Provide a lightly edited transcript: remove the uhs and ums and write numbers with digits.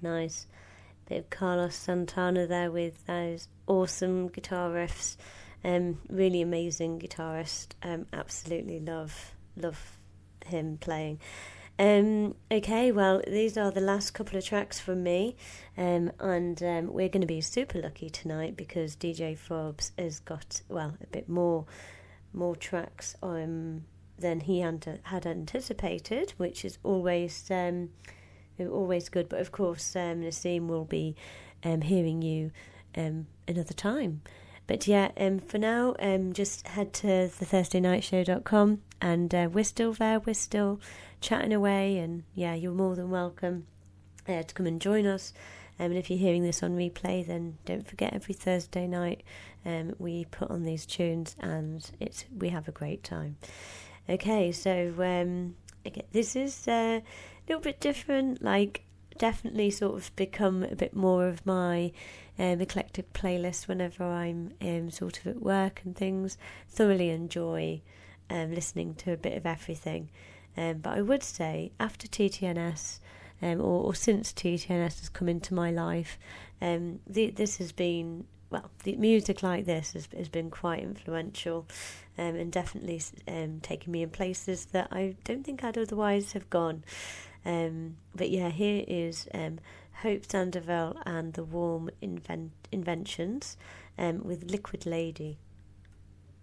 nice. Bit of Carlos Santana there with those awesome guitar riffs. Really amazing guitarist. Absolutely love him playing. Okay, well, these are the last couple of tracks from me, and we're going to be super lucky tonight because DJ Forbes has got, well, a bit more tracks than he had anticipated, which is always good. But of course, Nassim will be hearing you another time. But yeah, for now, just head to thethursdaynightshow.com and we're still there, we're still chatting away, and yeah, you're more than welcome to come and join us. And if you're hearing this on replay, then don't forget every Thursday night we put on these tunes and we have a great time. Okay, so this is a little bit different, like definitely sort of become a bit more of my eclectic playlist whenever I'm sort of at work and things. Thoroughly enjoy listening to a bit of everything. But I would say after TTNS, or since TTNS has come into my life, this has been, well, the music like this has been quite influential, and definitely taken me in places that I don't think I'd otherwise have gone. But yeah, here is Hope Sandoval and the Warm Inventions with Liquid Lady.